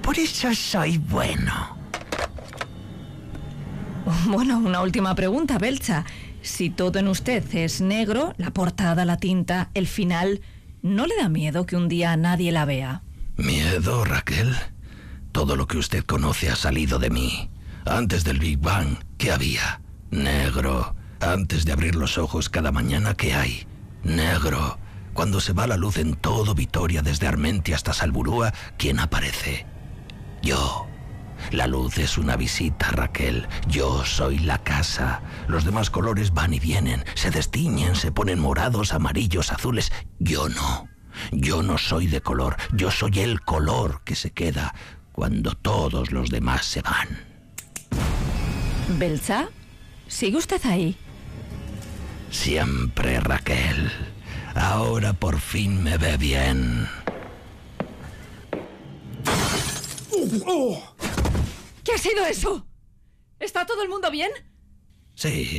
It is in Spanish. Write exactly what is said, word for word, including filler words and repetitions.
Por eso soy bueno. Bueno, una última pregunta, Belcha. Si todo en usted es negro, la portada, la tinta, el final, ¿no le da miedo que un día nadie la vea? ¿Miedo, Raquel? Todo lo que usted conoce ha salido de mí. Antes del Big Bang, ¿qué había? Negro. Antes de abrir los ojos cada mañana, ¿qué hay? Negro. Cuando se va la luz en todo Vitoria, desde Armentia hasta Salburúa, ¿quién aparece? Yo. La luz es una visita, Raquel. Yo soy la casa. Los demás colores van y vienen, se destiñen, se ponen morados, amarillos, azules. Yo no. Yo no soy de color. Yo soy el color que se queda cuando todos los demás se van. ¿Belcha? ¿Sigue usted ahí? Siempre, Raquel. Ahora por fin me ve bien. ¿Qué ha sido eso? ¿Está todo el mundo bien? Sí.